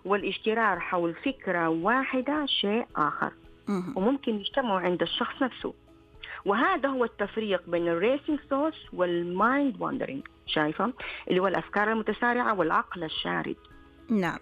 والاجترار حول فكرة واحدة شيء آخر، وممكن يجتمعوا عند الشخص نفسه. وهذا هو التفريق بين الريسينج ثوتس والمايند واندرينج، شايفة؟ اللي هو الأفكار المتسارعة والعقل الشارد. نعم.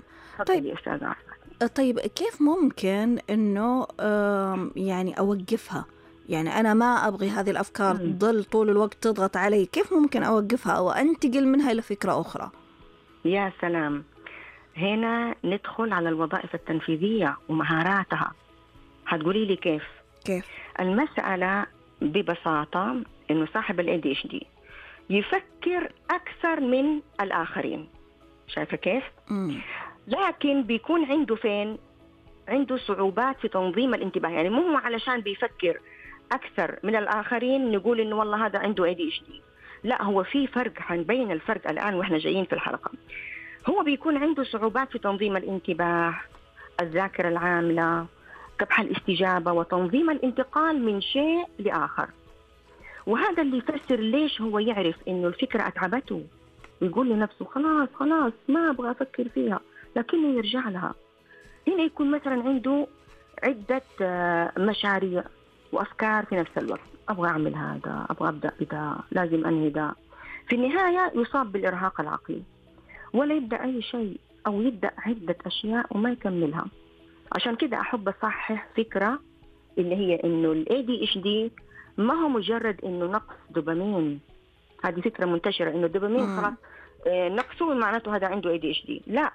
طيب كيف ممكن إنه يعني أوقفها؟ يعني أنا ما أبغي هذه الأفكار تضل طول الوقت تضغط علي، كيف ممكن أوقفها أو أنتقل منها إلى فكرة أخرى؟ يا سلام، هنا ندخل على الوظائف التنفيذية ومهاراتها. هتقولي لي كيف؟ المسألة ببساطة إنه صاحب ال ADHD يفكر أكثر من الآخرين، شايفة كيف؟ لكن بيكون عنده عنده صعوبات في تنظيم الانتباه. يعني مو هو علشان بيفكر أكثر من الآخرين نقول إنه والله هذا عنده ADHD، لا، هو في فرق، هنبين الفرق الآن وإحنا جايين في الحلقة. هو بيكون عنده صعوبات في تنظيم الانتباه، الذاكرة العاملة، كبح الاستجابة، وتنظيم الانتقال من شيء لآخر. وهذا اللي يفسر ليش هو يعرف إنه الفكرة أتعبته ويقول لنفسه خلاص ما أبغى أفكر فيها، لكنه يرجع لها. هنا يكون مثلا عنده عدة مشاريع وأفكار في نفس الوقت، أبغى أعمل هذا، أبغى أبدأ بدا، لازم أنهي دا. في النهاية يصاب بالإرهاق العقلي، ولا يبدأ أي شيء أو يبدأ عدة أشياء وما يكملها. عشان كده أحب أصحح فكرة اللي هي إنه ال ADHD ما هو مجرد إنه نقص دوبامين. هذه فكرة منتشرة إنه الدوبامين خلاص نقصه معناته هذا عنده ADHD. لا،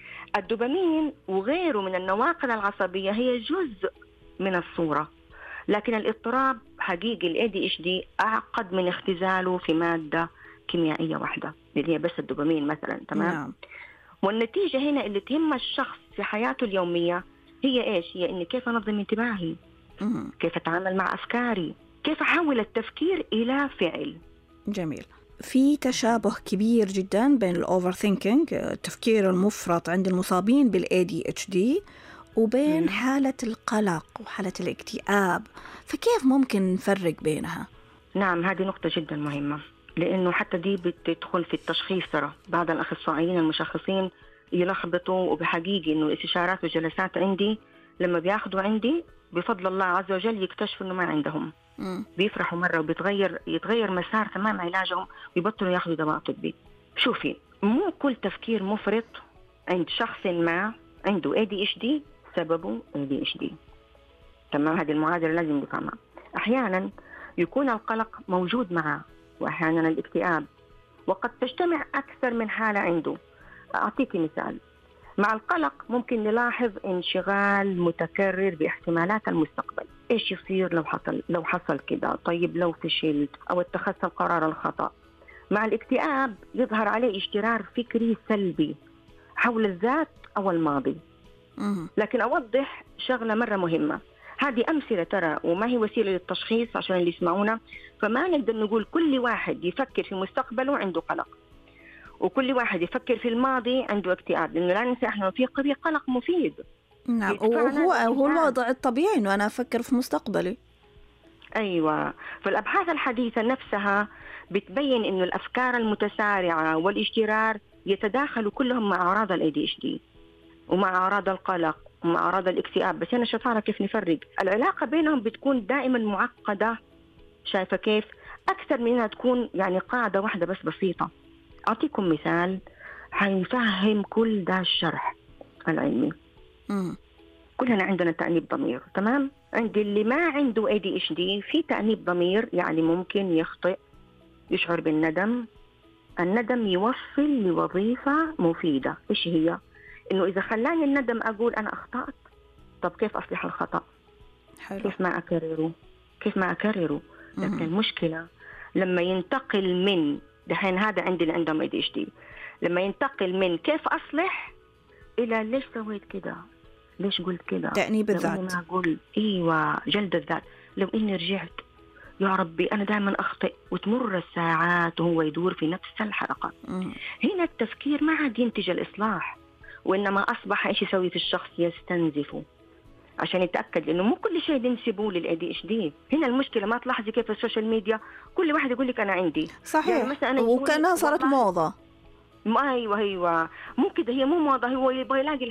الدوبامين وغيره من النواقل العصبية هي جزء من الصورة، لكن الاضطراب حقيقي ال ADHD أعقد من اختزاله في مادة كيميائية واحدة اللي هي بس الدوبامين مثلا. تمام. نعم. والنتيجة هنا اللي تهم الشخص في حياته اليومية هي إيش؟ هي إني كيف أنظم انتباهي، كيف أتعامل مع أفكاري، كيف أحول التفكير إلى فعل. جميل. في تشابه كبير جدا بين الأوفر ثينكينج، التفكير المفرط عند المصابين بالADHD، وبين حالة القلق وحالة الاكتئاب، فكيف ممكن نفرق بينها؟ نعم، هذه نقطة جدا مهمة، لأنه حتى دي بتدخل في التشخيص. ترى بعض الأخصائيين المشخصين يلخبطوا، وبحقيقي إنه الاستشارات والجلسات عندي لما بياخدوا عندي بفضل الله عز وجل يكتشفوا إنه ما عندهم. بيفرحوا مرة يتغير مسار تمام علاجهم ويبطلوا ياخدوا دواء طبي. شوفي، مو كل تفكير مفرط عند شخص ما عنده ADHD سببه ADHD. تمام، هذه المعادلة لازم نفهمها. أحيانا يكون القلق موجود معه، وأحيانا الاكتئاب، وقد تجتمع أكثر من حالة عنده. أعطيك مثال. مع القلق ممكن نلاحظ انشغال متكرر باحتمالات المستقبل، إيش يصير لو حصل كده، طيب لو فشلت، أو اتخذت القرار الخطأ. مع الاكتئاب يظهر عليه اجترار فكري سلبي حول الذات أو الماضي. لكن أوضح شغلة مرة مهمة، هذه أمثلة ترى وما هي وسيلة للتشخيص عشان اللي يسمعونا. فما نقدر نقول كل واحد يفكر في مستقبله عنده قلق، وكل واحد يفكر في الماضي عنده اكتئاب، لأنه لا ننسى إحنا في قلق مفيد. نعم، وهو الوضع الطبيعي إنه أنا أفكر في مستقبلي. أيوة، فالأبحاث الحديثة نفسها بتبين إنه الأفكار المتسارعة والاجترار يتداخلوا كلهم مع أعراض ال ADHD ومع أعراض القلق ومع أعراض الاكتئاب. بس أنا شطارة كيف نفرق العلاقة بينهم، بتكون دائما معقدة، شايفة كيف، أكثر من أنها تكون يعني قاعدة واحدة بس بسيطة. أعطيكم مثال حيفهم كل ده الشرح العلمي. كلنا عندنا تأنيب ضمير، تمام؟ عند اللي ما عنده ADHD في تأنيب ضمير، يعني ممكن يخطئ، يشعر بالندم. الندم يوصل لوظيفة مفيدة، إيش هي؟ إنه إذا خلاني الندم أقول أنا أخطأت، طب كيف أصلح الخطأ؟ حلو. كيف ما أكرره. لكن المشكلة لما ينتقل من دحين، هذا عندي اللي عندهم ADHD، لما ينتقل من كيف أصلح إلى ليش سويت كده، ليش قلت كده، تأنيب الذات. لو أنا أقول إيوه جلد الذات، لو إني رجعت يا ربي أنا دائما أخطئ، وتمر الساعات وهو يدور في نفس الحلقة. هنا التفكير ما عاد ينتج الإصلاح، وإنما أصبح إيش يسوي في الشخص؟ يستنزفه عشان يتأكد، لأنه مو كل شيء بنسبه للADHD. هنا المشكلة ما تلاحظي كيف السوشيال ميديا كل واحد يقول لك أنا عندي، صحيح، يعني مثلا وكأنها صارت موضة. أيوة مو كده، هي مو موضة، هو يبغى يلاقي